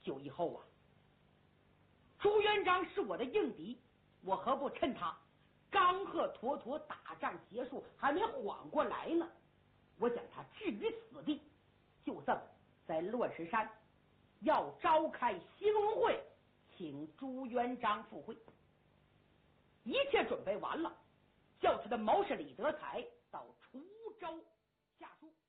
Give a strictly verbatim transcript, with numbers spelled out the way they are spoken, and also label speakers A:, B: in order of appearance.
A: 就以后啊，朱元璋是我的应敌，我何不趁他刚和妥妥打仗结束还没缓过来呢，我将他置于死地，就赠在乱石山要召开兴隆会，请朱元璋赴会。一切准备完了，叫他的谋士李德才到滁州下书。